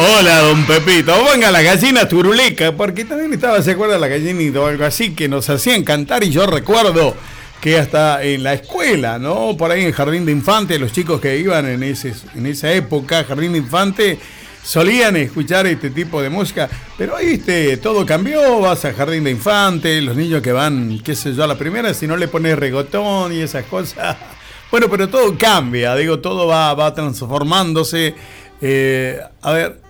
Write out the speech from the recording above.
Hola, don Pepito. Ponga la gallina turuleca, porque también estaba, ¿se acuerda la gallinita o algo así que nos hacían cantar? Y yo recuerdo que hasta en la escuela, ¿no? Por ahí en el jardín de infantes, los chicos que iban en esa época, jardín de infantes, solían escuchar este tipo de música. Pero ahí, viste, todo cambió, vas al jardín de infantes, los niños que van, qué sé yo, a la primera, si no le pones reggaetón y esas cosas. Bueno, pero todo cambia, digo, todo va transformándose. A ver,